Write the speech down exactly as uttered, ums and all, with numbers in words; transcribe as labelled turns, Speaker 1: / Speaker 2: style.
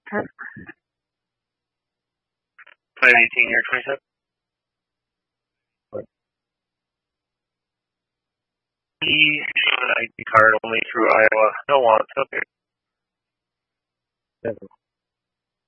Speaker 1: five eighteen here, twenty-seven. He showed an I D card only through Iowa. No wants, okay.